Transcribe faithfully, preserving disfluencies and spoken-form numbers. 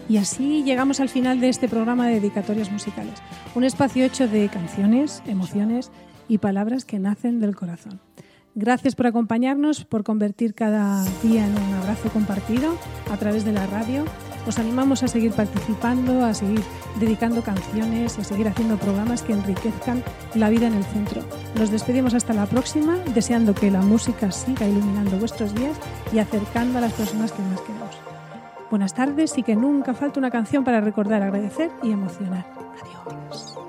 Y así llegamos al final de este programa de Dedicatorias Musicales, un espacio hecho de canciones, emociones y palabras que nacen del corazón. Gracias por acompañarnos, por convertir cada día en un abrazo compartido a través de la radio. Os animamos a seguir participando, a seguir dedicando canciones y a seguir haciendo programas que enriquezcan la vida en el centro. Nos despedimos hasta la próxima, deseando que la música siga iluminando vuestros días y acercando a las personas que más queremos. Buenas tardes y que nunca falte una canción para recordar, agradecer y emocionar. Adiós.